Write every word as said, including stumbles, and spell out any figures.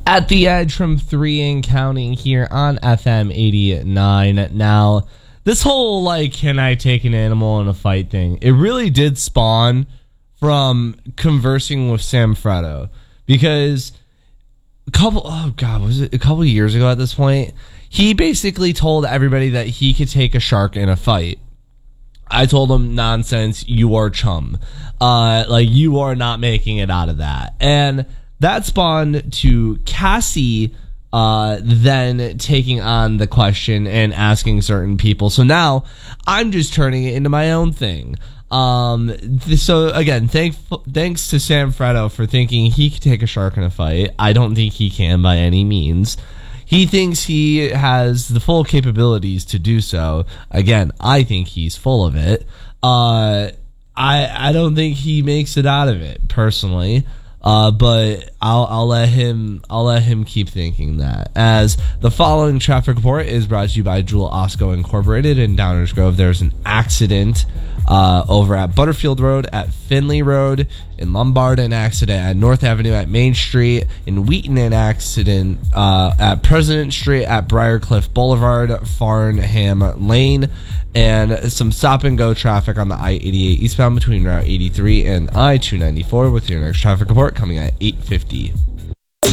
At the Edge from three and counting here on F M eighty-nine. Now, this whole, like, can I take an animal in a fight thing, it really did spawn from conversing with Sam Fretto. Because a couple, oh God, was it a couple years ago at this point? He basically told everybody that he could take a shark in a fight. I told him, nonsense, you are chum. Uh, like, you are not making it out of that. And that spawned to Cassie uh, then taking on the question and asking certain people. So now I'm just turning it into my own thing. Um, th- so again, thank, thanks to Sam Fretto for thinking he could take a shark in a fight. I don't think he can by any means. He thinks he has the full capabilities to do so. Again, I think he's full of it. Uh, I I don't think he makes it out of it personally. Uh, but I'll I'll let him I'll let him keep thinking that. As the following traffic report is brought to you by Jewel Osco Incorporated in Downers Grove. There's an accident uh, over at Butterfield Road, at Finley Road, in Lombard, an accident at North Avenue, at Main Street, in Wheaton, an accident uh, at President Street, at Briarcliff Boulevard, Farnham Lane, and some stop and go traffic on the I eighty-eight eastbound between Route eighty-three and I two ninety-four with your next traffic report coming at eight fifty.